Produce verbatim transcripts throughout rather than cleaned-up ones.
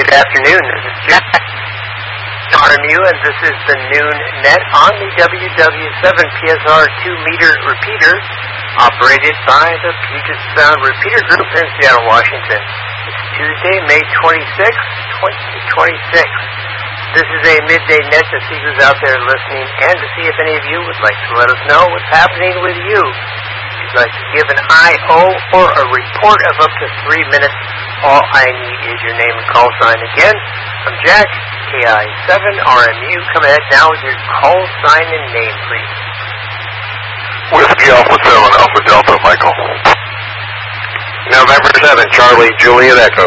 Good afternoon. This is Jack R M U, and this is the Noon Net on the W W seven P S R two meter repeater, operated by the Puget Sound Repeater Group in Seattle, Washington. It's Tuesday, May twenty-sixth, twenty twenty-six. This is a midday net to see who's out there listening and to see if any of you would like to let us know what's happening with you. If you'd like to give an I O or a report of up to three minutes, all I need is your name and call sign. Again, I'm Jack, K I seven R M U. Come ahead now with your call sign and name, please. Whiskey Alpha seven, Alpha Delta, Michael. November seven, Charlie, Juliet Echo.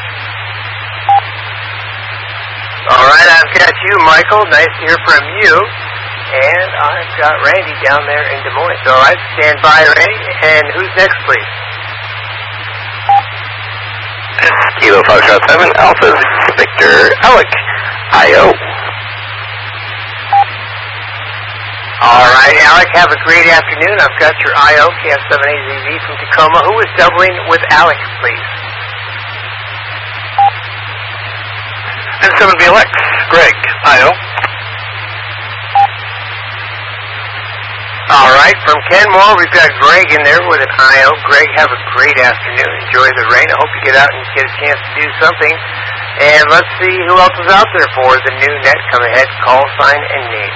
All right, I've got you, Michael. Nice to hear from you. And I've got Randy down there in Des Moines. All right, stand by, Randy. And who's next, please? Kilo Foxtrot seven, Alpha Victor, Alec, I O. All right, Alec, have a great afternoon. I've got your I O, K F seven A Z Z from Tacoma. Who is doubling with Alec, please? And seven B L X, Greg, I O. All right, from Kenmore, we've got Greg in there with an I O. Greg, have a great afternoon. Enjoy the rain. I hope you get out and get a chance to do something. And let's see who else is out there for the new net. Come ahead, call sign and name.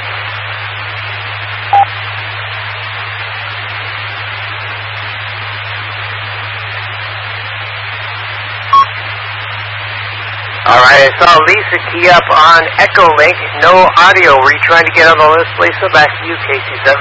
All right, I saw Lisa key up on Echo Link. No audio. Were you trying to get on the list, Lisa? Back to you, K C seven.